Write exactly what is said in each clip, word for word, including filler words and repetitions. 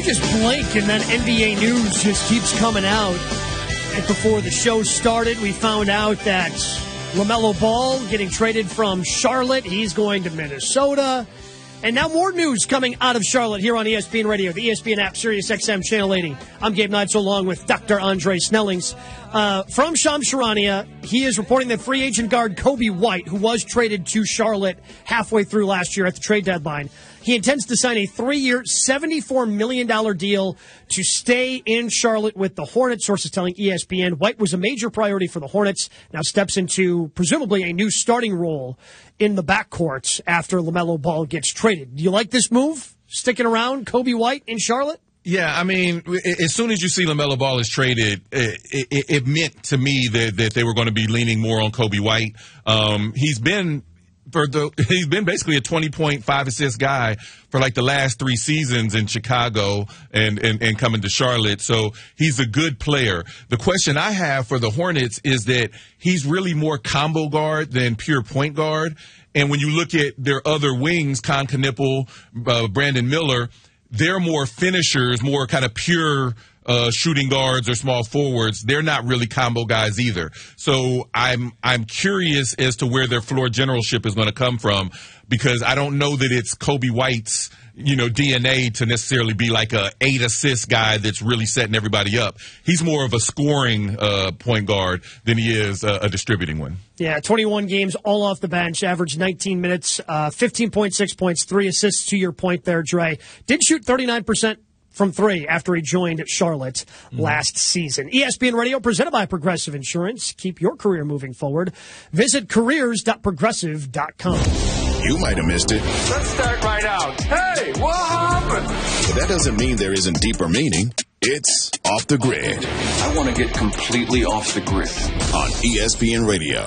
just blink and then N B A news just keeps coming out. Right before the show started, we found out that LaMelo Ball getting traded from Charlotte. He's going to Minnesota. And now more news coming out of Charlotte here on E S P N Radio, the E S P N app, Sirius X M Channel eighty. I'm Gabe Neitzel along with Doctor Andre Snellings. Uh, from Shams Charania, he is reporting that free agent guard Kobe White, who was traded to Charlotte halfway through last year at the trade deadline, he intends to sign a three-year, seventy-four million dollars deal to stay in Charlotte with the Hornets, sources telling E S P N. White was a major priority for the Hornets, now steps into presumably a new starting role in the backcourt after LaMelo Ball gets traded. Do you like this move, sticking around Kobe White in Charlotte? Yeah, I mean, as soon as you see LaMelo Ball is traded, it, it, it meant to me that, that they were going to be leaning more on Kobe White. Um, he's been... For the, he's been basically a twenty point five assist guy for like the last three seasons in Chicago and, and, and coming to Charlotte. So he's a good player. The question I have for the Hornets is that he's really more combo guard than pure point guard. And when you look at their other wings, Con Knipple, uh, Brandon Miller, they're more finishers, more kind of pure Uh, shooting guards or small forwards. They're not really combo guys either. So I'm I'm curious as to where their floor generalship is going to come from, because I don't know that it's Kobe White's, you know, D N A to necessarily be like a eight assist guy that's really setting everybody up. He's more of a scoring uh, point guard than he is a, a distributing one. Yeah, twenty-one games all off the bench, averaged nineteen minutes, uh, fifteen point six points, three assists to your point there, Dre. Did shoot thirty-nine percent from three after he joined Charlotte mm. last season. E S P N Radio presented by Progressive Insurance. Keep your career moving forward. Visit careers dot progressive dot com. You might have missed it. Let's start right out. Hey, what happened? But that doesn't mean there isn't deeper meaning. It's Off the Grid. I want to get completely off the grid. On E S P N Radio.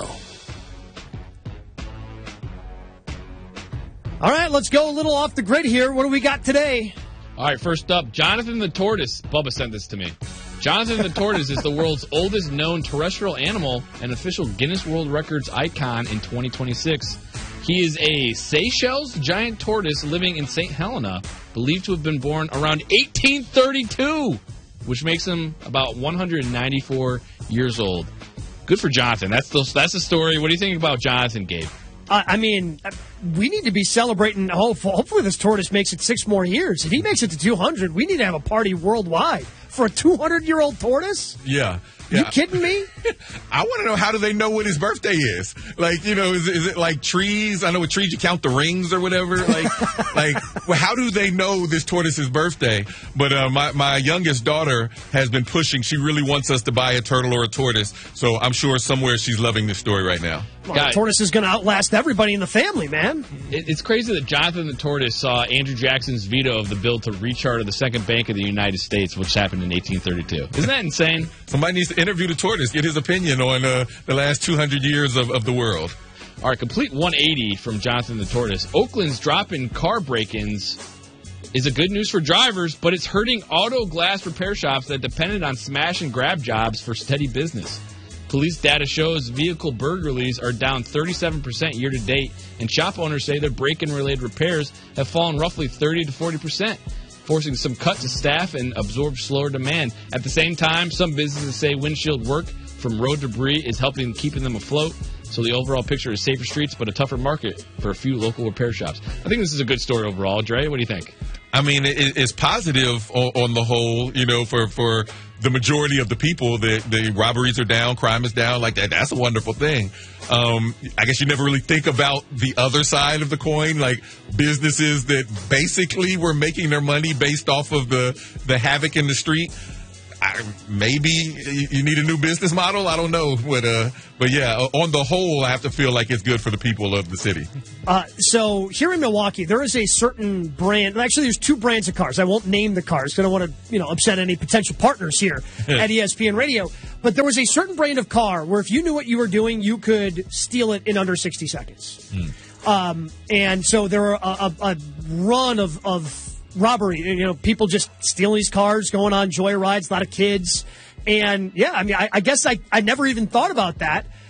All right, let's go a little off the grid here. What do we got today? All right, first up, Jonathan the Tortoise. Bubba sent this to me. Jonathan the Tortoise is the world's oldest known terrestrial animal and official Guinness World Records icon in twenty twenty-six. He is a Seychelles giant tortoise living in Saint Helena, believed to have been born around eighteen thirty-two, which makes him about one hundred ninety-four years old. Good for Jonathan. That's the, that's the story. What do you think about Jonathan, Gabe? Uh, I mean, we need to be celebrating. Hopefully this tortoise makes it six more years. If he makes it to two hundred, we need to have a party worldwide for a two hundred-year-old tortoise? Yeah. Yeah. You kidding me? I want to know, how do they know what his birthday is? Like, you know, is, is it like trees? I know with trees you count the rings or whatever. Like, like, well, how do they know this tortoise's birthday? But uh, my, my youngest daughter has been pushing. She really wants us to buy a turtle or a tortoise. So I'm sure somewhere she's loving this story right now. Well, the tortoise is going to outlast everybody in the family, man. It, it's crazy that Jonathan the Tortoise saw Andrew Jackson's veto of the bill to recharter the Second Bank of the United States, which happened in eighteen thirty-two. Isn't that insane? Somebody needs to interview the tortoise, get his opinion on uh, the last two hundred years of, of the world. All right, complete one eighty from Jonathan the Tortoise. Oakland's drop-in car break-ins is a good news for drivers, but it's hurting auto glass repair shops that depended on smash and grab jobs for steady business. Police data shows vehicle burglaries are down thirty-seven percent year-to-date, and shop owners say their break-in-related repairs have fallen roughly thirty to forty percent, forcing some cut to staff and absorb slower demand. At the same time, some businesses say windshield work from road debris is helping keeping them afloat, so the overall picture is safer streets but a tougher market for a few local repair shops. I think this is a good story overall. Dre, what do you think? I mean, it, it's positive on, on the whole, you know, for, for the majority of the people. The, the robberies are down, crime is down. Like that, that's a wonderful thing. Um, I guess you never really think about the other side of the coin, like businesses that basically were making their money based off of the, the havoc in the street. I, maybe you need a new business model. I don't know. But, uh, but yeah, on the whole, I have to feel like it's good for the people of the city. Uh, so here in Milwaukee, there is a certain brand. Actually, there's two brands of cars. I won't name the cars because I don't want to, you know, upset any potential partners here at E S P N Radio. But there was a certain brand of car where if you knew what you were doing, you could steal it in under sixty seconds. Hmm. Um, and so there were a, a, a run of, of robbery, you know, people just stealing these cars, going on joyrides, a lot of kids. And, yeah, I mean, I, I guess I, I never even thought about that.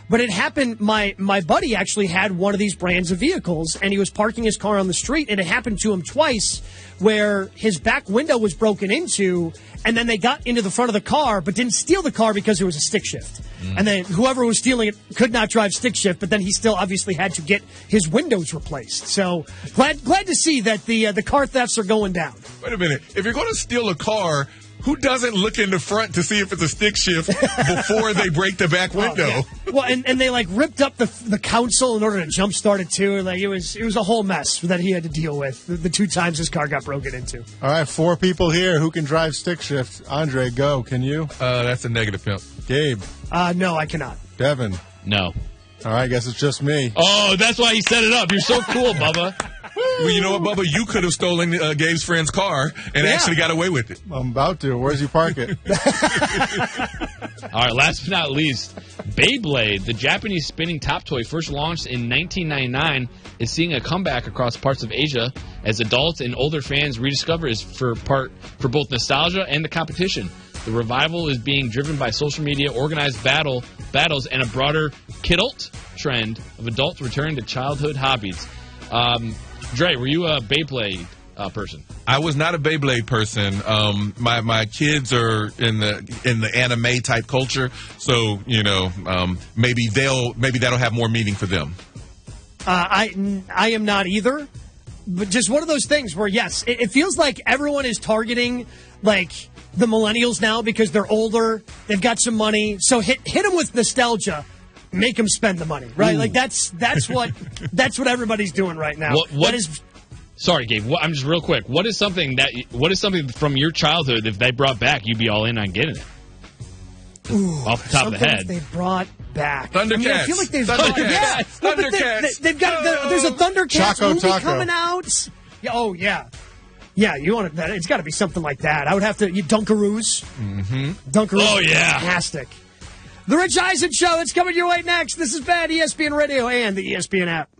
But it happened, my, my buddy actually had one of these brands of vehicles, and he was parking his car on the street, and it happened to him twice where his back window was broken into, and then they got into the front of the car, but didn't steal the car because there was a stick shift. Mm. And then whoever was stealing it could not drive stick shift, but then he still obviously had to get his windows replaced. So glad glad to see that the uh, the car thefts are going down. Wait a minute. If you're going to steal a car, who doesn't look in the front to see if it's a stick shift before they break the back window? Oh, yeah. Well, and, and they like ripped up the the console in order to jumpstart it too. Like it was it was a whole mess that he had to deal with the, the two times his car got broken into. All right, four people here who can drive stick shift. Andre, go. Can you? Uh, that's a negative pimp. Gabe. Uh, no, I cannot. Devin. No. All right, I guess it's just me. Oh, that's why he set it up. You're so cool, Bubba. Well, you know what, Bubba? You could have stolen uh, Gabe's friend's car and Yeah. actually got away with it. I'm about to. Where's you park it? All right, last but not least, Beyblade, the Japanese spinning top toy first launched in nineteen ninety-nine, is seeing a comeback across parts of Asia as adults and older fans rediscover it for part for both nostalgia and the competition. The revival is being driven by social media, organized battle battles, and a broader kidult trend of adults returning to childhood hobbies. Um, Dre, were you a Beyblade uh, person? I was not a Beyblade person. Um, my my kids are in the in the anime type culture, so you know um, maybe they'll maybe that'll have more meaning for them. Uh, I I am not either, but just one of those things where yes, it, it feels like everyone is targeting like the millennials now because they're older, they've got some money, so hit hit them with nostalgia. Make them spend the money, right? Ooh. Like that's that's what that's what everybody's doing right now. What, what that is, sorry, Gabe. What, I'm just real quick. What is something that what is something from your childhood if they brought back, you'd be all in on getting it? ooh, Off the top of the something head. they brought back. Thundercats. I mean, I feel like they've Thundercats. yeah, well, but they, Thundercats. they, they've got the, there's a Thundercats Choco movie Taco. coming out. Yeah, oh yeah. Yeah, you want it? It's got to be something like that. I would have to. You, Dunkaroos. Mm-hmm. Dunkaroos. Oh, yeah. Fantastic. The Rich Eisen Show. It's coming your way next. This is Bad E S P N Radio and the E S P N app.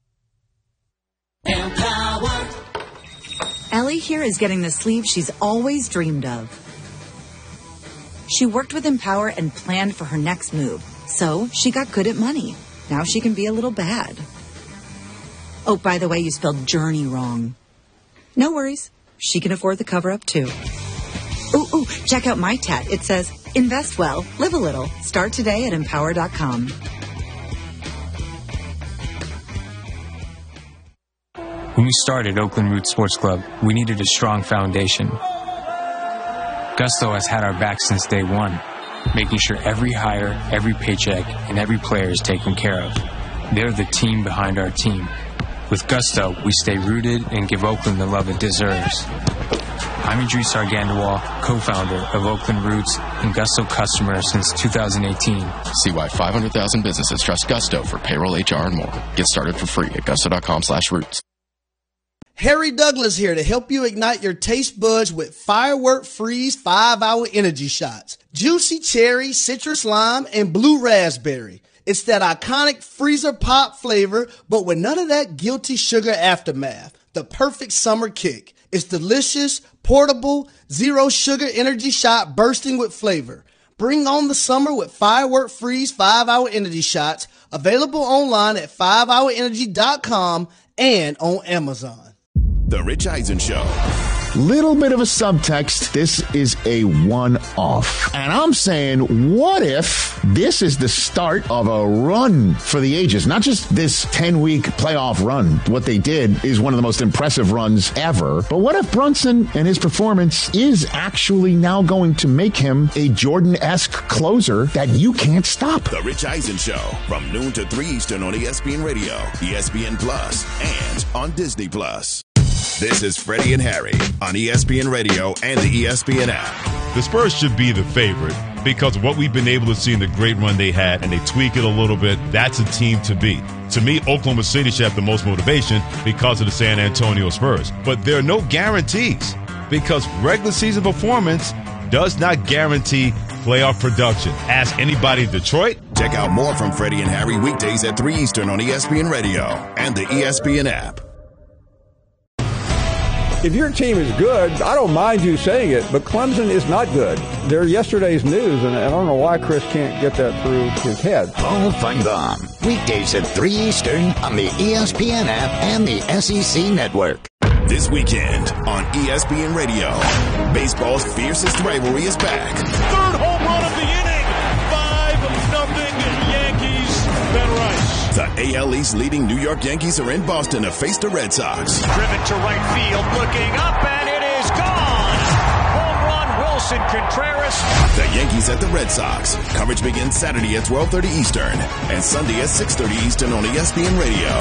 Empower. Ellie here is getting the sleeve she's always dreamed of. She worked with Empower and planned for her next move, so she got good at money. Now she can be a little bad. Oh, by the way, you spelled journey wrong. No worries. She can afford the cover-up, too. Ooh, ooh, check out my tat. It says, invest well, live a little. Start today at empower dot com. When we started Oakland Roots Sports Club, we needed a strong foundation. Gusto has had our back since day one, making sure every hire, every paycheck, and every player is taken care of. They're the team behind our team. With Gusto, we stay rooted and give Oakland the love it deserves. I'm Idris Argandawal, co-founder of Oakland Roots and Gusto customer since two thousand eighteen. See why five hundred thousand businesses trust Gusto for payroll, H R, and more. Get started for free at gusto dot com slash roots. Harry Douglas here to help you ignite your taste buds with Firework Freeze five hour energy shots. Juicy cherry, citrus lime, and blue raspberry. It's that iconic freezer pop flavor, but with none of that guilty sugar aftermath. The perfect summer kick. It's delicious, portable, zero sugar energy shot bursting with flavor. Bring on the summer with Firework Freeze five hour energy shots. Available online at five hour energy dot com and on Amazon. The Rich Eisen Show. Little bit of a subtext. This is a one-off. And I'm saying, what if this is the start of a run for the ages? Not just this ten-week playoff run. What they did is one of the most impressive runs ever. But what if Brunson and his performance is actually now going to make him a Jordan-esque closer that you can't stop? The Rich Eisen Show. From noon to three Eastern on E S P N Radio, E S P N Plus, and on Disney Plus. This is Freddie and Harry on E S P N Radio and the E S P N app. The Spurs should be the favorite because of what we've been able to see in the great run they had, and they tweak it a little bit. That's a team to beat. To me, Oklahoma City should have the most motivation because of the San Antonio Spurs. But there are no guarantees because regular season performance does not guarantee playoff production. Ask anybody in Detroit. Check out more from Freddie and Harry weekdays at three Eastern on E S P N Radio and the E S P N app. If your team is good, I don't mind you saying it, but Clemson is not good. They're yesterday's news, and I don't know why Chris can't get that through his head. Paul Feinbaum, weekdays at three Eastern on the E S P N app and the S E C Network. This weekend on E S P N Radio, baseball's fiercest rivalry is back. Third home run of the inning. five nothing Yankees. Ben Rice. The A L East leading New York Yankees are in Boston to face the Red Sox. Driven to right field, looking up, and it is gone. Home run, Wilson Contreras. The Yankees at the Red Sox. Coverage begins Saturday at twelve thirty Eastern and Sunday at six thirty Eastern on E S P N Radio.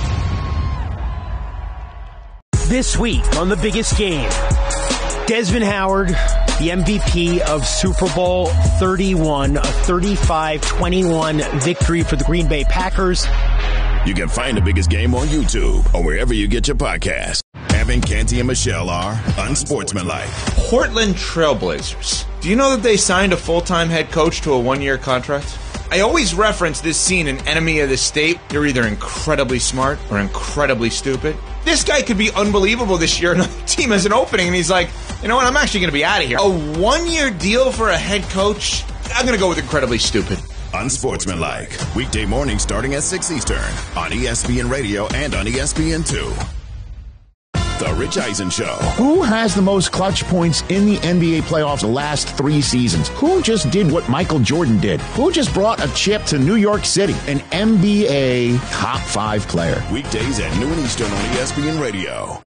This week on The Biggest Game, Desmond Howard, the M V P of Super Bowl thirty-one, a thirty-five twenty-one victory for the Green Bay Packers. You can find The Biggest Game on YouTube or wherever you get your podcasts. Evan, Canty, and Michelle are unsportsmanlike. Portland Trailblazers. Do you know that they signed a full-time head coach to a one-year contract? I always reference this scene in Enemy of the State. You're either incredibly smart or incredibly stupid. This guy could be unbelievable this year. Another team has an opening, and he's like, you know what, I'm actually going to be out of here. A one-year deal for a head coach? I'm going to go with incredibly stupid. Unsportsmanlike. Weekday mornings starting at six Eastern on E S P N Radio and on E S P N two. The Rich Eisen Show. Who has the most clutch points in the N B A playoffs the last three seasons? Who just did what Michael Jordan did? Who just brought a chip to New York City? An N B A top five player. Weekdays at noon Eastern on E S P N Radio.